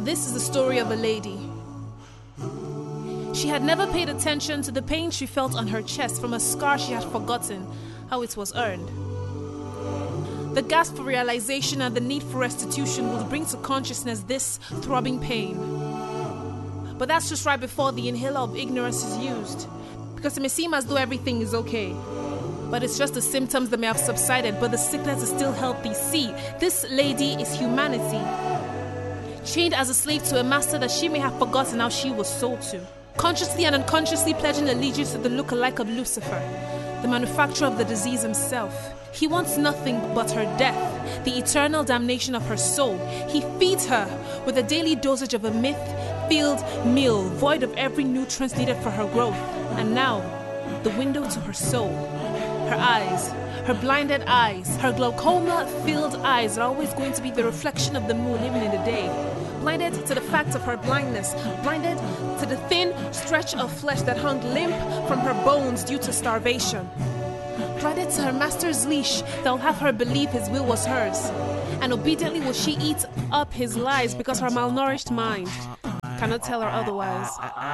This is the story of a lady. She had never paid attention to the pain she felt on her chest from a scar she had forgotten how it was earned. The gasp for realization and the need for restitution would bring to consciousness this throbbing pain. But that's just right before the inhaler of ignorance is used, because it may seem as though everything is okay. But it's just the symptoms that may have subsided, but the sickness is still healthy. See, this lady is humanity, chained as a slave to a master that she may have forgotten how she was sold to, consciously and unconsciously pledging allegiance to the look-alike of Lucifer, the manufacturer of the disease himself. He wants nothing but her death, the eternal damnation of her soul. He feeds her with a daily dosage of a myth-filled meal, void of every nutrient needed for her growth. And now, the window to her soul. Her eyes, her blinded eyes, her glaucoma-filled eyes are always going to be the reflection of the moon even in the day. Blinded to the fact of her blindness, blinded to the thin stretch of flesh that hung limp from her bones due to starvation. Blinded to her master's leash that will have her believe his will was hers. And obediently will she eat up his lies because her malnourished mind cannot tell her otherwise.